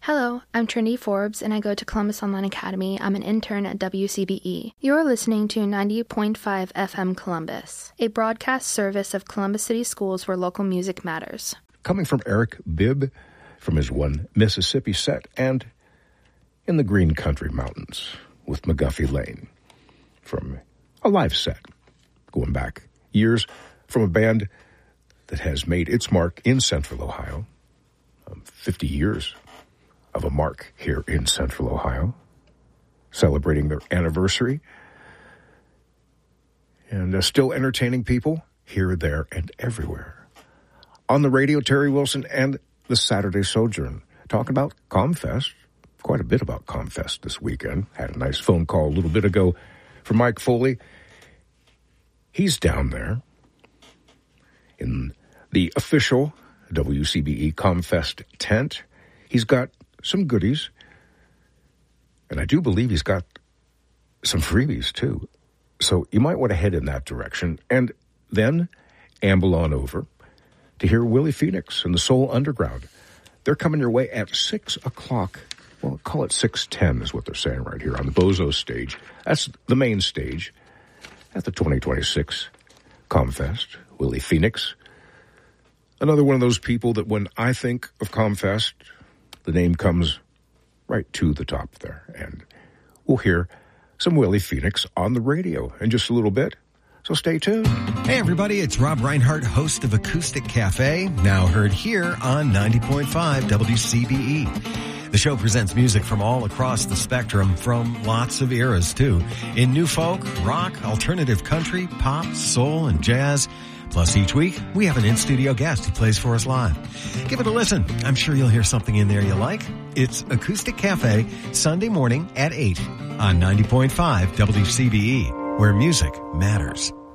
Hello, I'm Trinity Forbes, and I go to Columbus Online Academy. I'm an intern at WCBE. You're listening to 90.5 FM Columbus, a broadcast service of Columbus City Schools where local music matters. Coming from Eric Bibb from his One Mississippi set, and In the Green Country Mountains with McGuffey Lane from a live set going back years from a band that has made its mark in Central Ohio, 50 years of a mark here in Central Ohio, celebrating their anniversary, and still entertaining people here, there, and everywhere. On the radio, Terry Wilson and the Saturday Sojourn, talking about ComFest, quite a bit about ComFest this weekend. Had a nice phone call a little bit ago from Mike Foley. He's down there in the official WCBE ComFest tent. He's got some goodies, and I do believe he's got some freebies too. So you might want to head in that direction and then amble on over to hear Willie Phoenix and the Soul Underground. They're coming your way at 6 o'clock. Well, call it 6:10 is what they're saying right here on the Bozo stage. That's the main stage at the 2026 ComFest. Willie Phoenix, another one of those people that when I think of ComFest, the name comes right to the top there. And we'll hear some Willie Phoenix on the radio in just a little bit. So stay tuned. Hey, everybody. It's Rob Reinhart, host of Acoustic Cafe, now heard here on 90.5 WCBE. The show presents music from all across the spectrum, from lots of eras, too. In new folk, rock, alternative country, pop, soul, and jazz. Plus, each week, we have an in-studio guest who plays for us live. Give it a listen. I'm sure you'll hear something in there you like. It's Acoustic Cafe, Sunday morning at 8 on 90.5 WCBE, where music matters.